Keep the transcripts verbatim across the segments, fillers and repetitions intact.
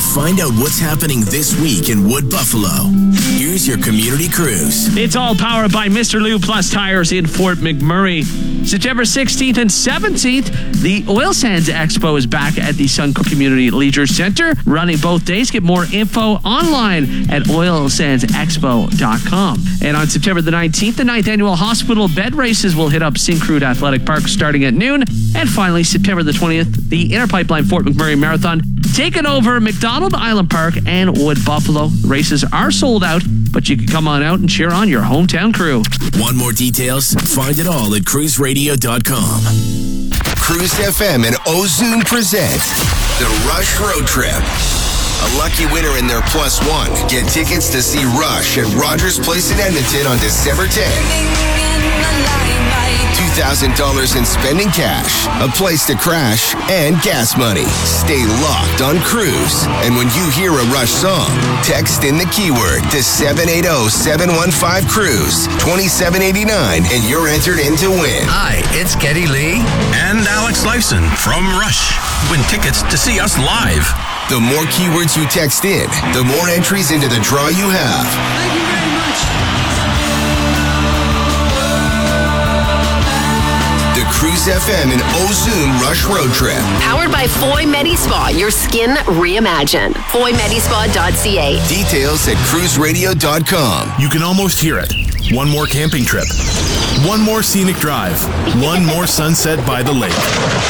Find out what's happening this week in Wood Buffalo. Here's your community cruise. It's all powered by Mister Lou Plus Tires in Fort McMurray. September sixteenth and seventeenth, the Oil Sands Expo is back at the Suncook Community Leisure Center, running both days. Get more info online at oil sands expo dot com. And on September the nineteenth, the ninth annual hospital bed races will hit up Syncrude Athletic Park starting at noon. And finally, September the twentieth, the Inner Pipeline Fort McMurray Marathon taking over McDonald Island Park and Wood Buffalo. Races are sold out, but you can come on out and cheer on your hometown crew. Want more details? Find it all at cruise radio dot com. Cruise F M and Ozune present the Rush Road Trip. A lucky winner in their plus one. Get tickets to see Rush at Rogers Place in Edmonton on December tenth. two thousand dollars in spending cash, a place to crash, and gas money. Stay locked on Cruise. And when you hear a Rush song, text in the keyword to seven eight zero, seven one five, cruise, twenty-seven eighty-nine, and you're entered in to win. Hi, it's Geddy Lee and Alex Lifeson from Rush. Win tickets to see us live. The more keywords you text in, the more entries into the draw you have. Thank you very much. The Cruise F M and Ozune Rush Road Trip. Powered by Foy Medi-Spa, your skin reimagined. foy medispa dot c a. Details at cruise radio dot com. You can almost hear it. One more camping trip. One more scenic drive. One more sunset by the lake.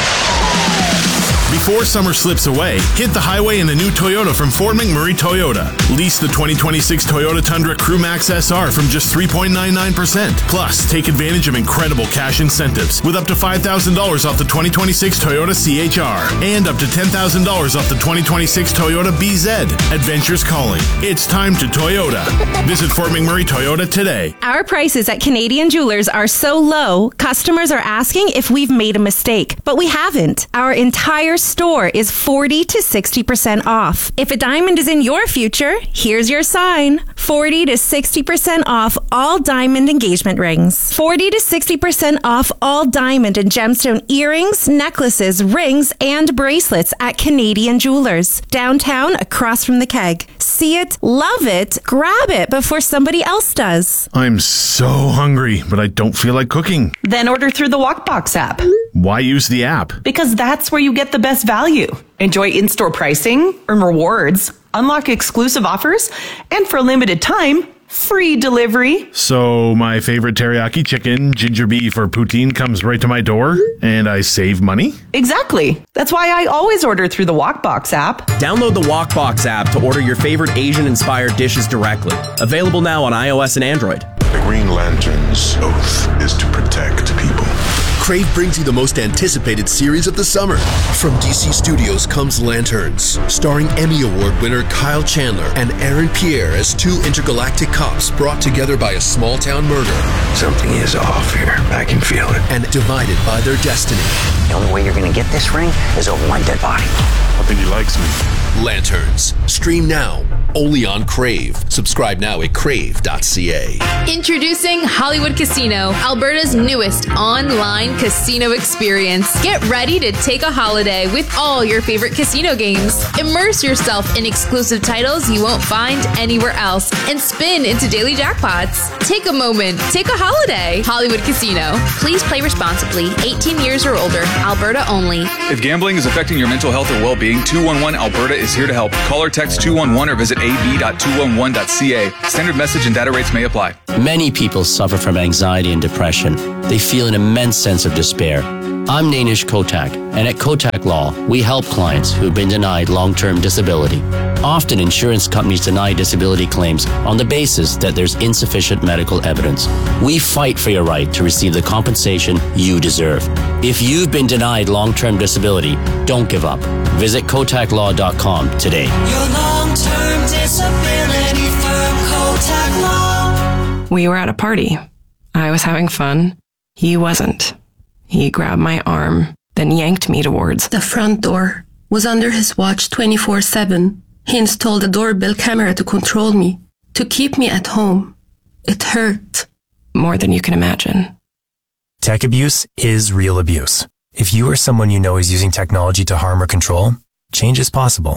Before summer slips away, hit the highway in the new Toyota from Fort McMurray Toyota. Lease the twenty twenty-six Toyota Tundra Crew Max S R from just three point nine nine percent. Plus, take advantage of incredible cash incentives with up to five thousand dollars off the twenty twenty-six Toyota C H R and up to ten thousand dollars off the twenty twenty-six Toyota B Z. Adventure's calling. It's time to Toyota. Visit Fort McMurray Toyota today. Our prices at Canadian Jewelers are so low, customers are asking if we've made a mistake, but we haven't. Our entire store is forty to sixty percent off. If a diamond is in your future, here's your sign. forty to sixty percent off all diamond engagement rings. forty to sixty percent off all diamond and gemstone earrings, necklaces, rings, and bracelets at Canadian Jewelers. Downtown, across from the Keg. See it, love it, grab it before somebody else does. I'm so hungry, but I don't feel like cooking. Then order through the Walkbox app. Why use the app? Because that's where you get the best value. Enjoy in-store pricing, earn rewards, unlock exclusive offers, and for a limited time, free delivery. So my favorite teriyaki chicken, ginger beef, or poutine comes right to my door, and I save money? Exactly. That's why I always order through the Walkbox app. Download the Walkbox app to order your favorite Asian-inspired dishes directly. Available now on iOS and Android. The Green Lantern's oath is to protect people. Crave brings you the most anticipated series of the summer. From D C Studios comes Lanterns, starring Emmy Award winner Kyle Chandler and Aaron Pierre as two intergalactic cops brought together by a small-town murder. Something is off here. I can feel it. And divided by their destiny. The only way you're going to get this ring is over my dead body. I think he likes me. Lanterns. Stream now. Only on Crave. Subscribe now at crave dot c a. Introducing Hollywood Casino, Alberta's newest online casino experience. Get ready to take a holiday with all your favorite casino games. Immerse yourself in exclusive titles you won't find anywhere else and spin into daily jackpots. Take a moment. Take a holiday. Hollywood Casino. Please play responsibly. eighteen years or older. Alberta only. If gambling is affecting your mental health or well-being, two one one Alberta is here to help. Call or text two one one or visit a b dot two one one dot c a. Standard message and data rates may apply. Many people suffer from anxiety and depression. They feel an immense sense of despair. I'm Nainish Kotak, and at Kotak Law, we help clients who've been denied long-term disability. Often, insurance companies deny disability claims on the basis that there's insufficient medical evidence. We fight for your right to receive the compensation you deserve. If you've been denied long-term disability, don't give up. Visit kotak law dot com today. Your long-term disability firm, Kotak Law. We were at a party. I was having fun. He wasn't. He grabbed my arm, then yanked me towards the front door. Was under his watch twenty-four seven. He installed a doorbell camera to control me, to keep me at home. It hurt. More than you can imagine. Tech abuse is real abuse. If you or someone you know is using technology to harm or control, change is possible.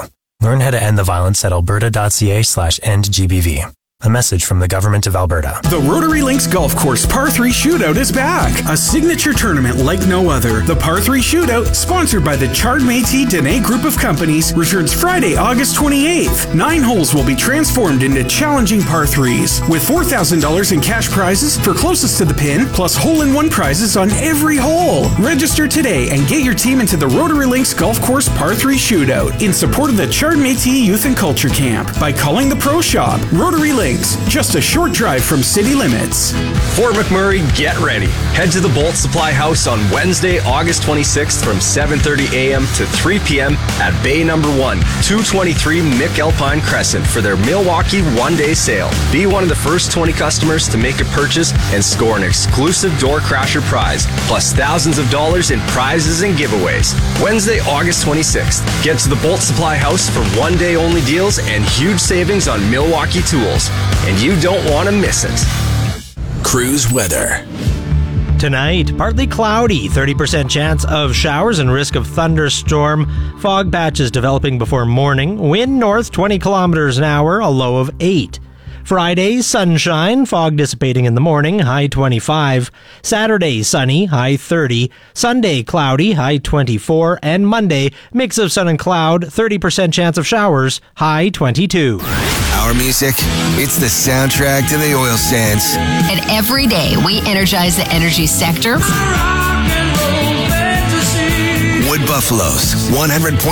Learn how to end the violence at alberta.ca slash end GBV. A message from the Government of Alberta. The Rotary Links Golf Course Par three Shootout is back. A signature tournament like no other. The Par three Shootout, sponsored by the Chard Métis Dene Group of Companies, returns Friday, August twenty-eighth. Nine holes will be transformed into challenging par threes, with four thousand dollars in cash prizes for closest to the pin, plus hole-in-one prizes on every hole. Register today and get your team into the Rotary Links Golf Course Par three Shootout in support of the Chard Métis Youth and Culture Camp by calling the Pro Shop. Rotary Links, just a short drive from city limits. Fort McMurray, get ready. Head to the Bolt Supply House on Wednesday, August twenty-sixth from seven thirty a.m. to three p.m. at Bay Number one, two twenty-three McAlpine Crescent for their Milwaukee one-day sale. Be one of the first twenty customers to make a purchase and score an exclusive Door Crasher prize, plus thousands of dollars in prizes and giveaways. Wednesday, August twenty-sixth. Get to the Bolt Supply House for one-day only deals and huge savings on Milwaukee tools. And you don't want to miss it. Cruise weather. Tonight, partly cloudy, thirty percent chance of showers and risk of thunderstorm. Fog patches developing before morning. Wind north twenty kilometers an hour, a low of eight. Friday, sunshine, fog dissipating in the morning, high twenty-five. Saturday, sunny, high thirty. Sunday, cloudy, high twenty-four. And Monday, mix of sun and cloud, thirty percent chance of showers, high twenty-two. Our music, it's the soundtrack to the oil sands. And every day, we energize the energy sector. Wood Buffalo's one hundred point